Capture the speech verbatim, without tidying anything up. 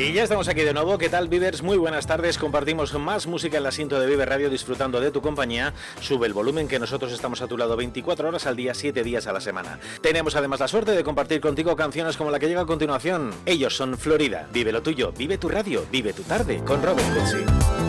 Y ya estamos aquí de nuevo. ¿Qué tal, Vivers? Muy buenas tardes. Compartimos más música en la cinta de Viver Radio, disfrutando de tu compañía. Sube el volumen, que nosotros estamos a tu lado veinticuatro horas al día, siete días a la semana. Tenemos además la suerte de compartir contigo canciones como la que llega a continuación. Ellos son Florida. Vive lo tuyo, vive tu radio, vive tu tarde con Robert Cutsi.